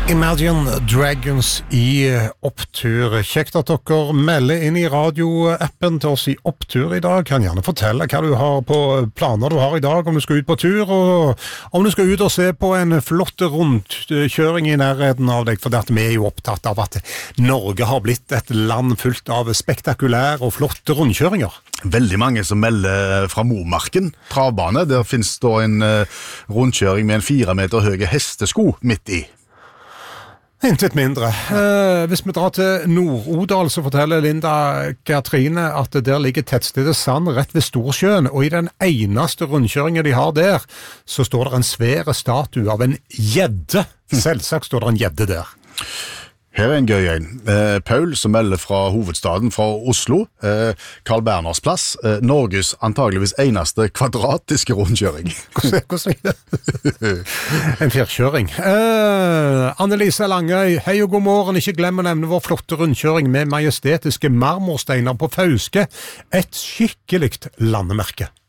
Imagine Dragons i opptur. Kjekt at dere melder inn i radioappen til oss i opptur i dag. Kan gjerne fortelle hva du har på planer du har i dag, om du skal ut på tur, og om du skal ut og se på en flott rundkjøring i nærheten av deg, for vi er jo opptatt av at Norge har blitt et land fullt av spektakulære og flotte rundkjøringer. Veldig mange som melder fra Momarken, travbane. Der finnes da en rundkjøring med en 4 meter høye hestesko midt i. Intet mindre. Hvis vi drar til Nord-Odal, så forteller Linda Katrine at der ligger tettstedet Sand rett ved Storsjøen, og i den eneste rundkjøringen de har der, så står det en svære statue av en gjedde. Selvsagt står det en gjedde der. Her er en gøy en. Paul som melder fra hovedstaden, fra Oslo. Carl Berners plass. Norges antageligvis eneste kvadratiske rundkjøring. Hvordan er det? En firkjøring. Annelise Langøy, hei og god morgen. Ikke glem å nevne vår flotte rundkjøring med majestetiske marmorsteiner på Fauske. Et skikkelig landemerke.